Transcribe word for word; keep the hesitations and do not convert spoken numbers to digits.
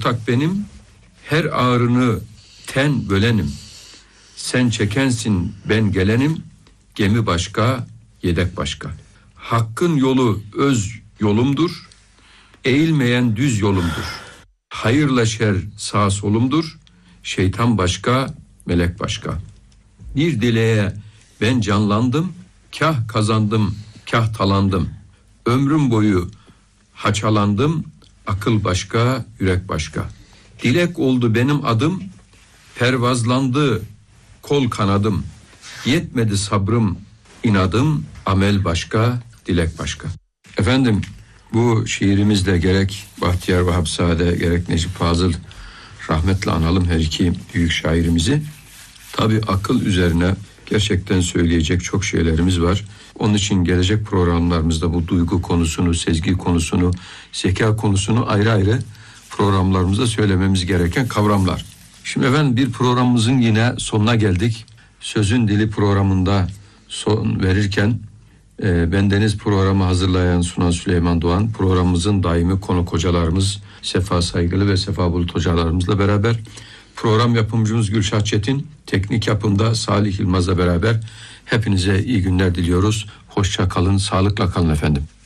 ortak benim, her ağrını ten bölenim. Sen çekensin, ben gelenim, gemi başka, yedek başka. Hakkın yolu öz yolumdur, eğilmeyen düz yolumdur. Hayırla şer sağ solumdur, şeytan başka, melek başka. Bir dileğe ben canlandım, kah kazandım, kah talandım. Ömrüm boyu haçalandım, akıl başka, yürek başka. Dilek oldu benim adım, pervazlandı kol kanadım. Yetmedi sabrım, inadım, amel başka, dilek başka. Efendim, bu şiirimizde gerek Bahtiyar Vahapzade gerek Necip Fazıl rahmetle analım her iki büyük şairimizi. Tabii akıl üzerine gerçekten söyleyecek çok şeylerimiz var. Onun için gelecek programlarımızda bu duygu konusunu, sezgi konusunu, zeka konusunu ayrı ayrı programlarımızda söylememiz gereken kavramlar. Şimdi efendim bir programımızın yine sonuna geldik. Sözün Dili programında son verirken e, bendeniz programı hazırlayan sunan Süleyman Doğan, programımızın daimi konuk hocalarımız Sefa Saygılı ve Sefa Bulut hocalarımızla beraber, program yapımcımız Gülşah Çetin, teknik yapımda Salih Yılmaz'la beraber hepinize iyi günler diliyoruz. Hoşça kalın, sağlıkla kalın efendim.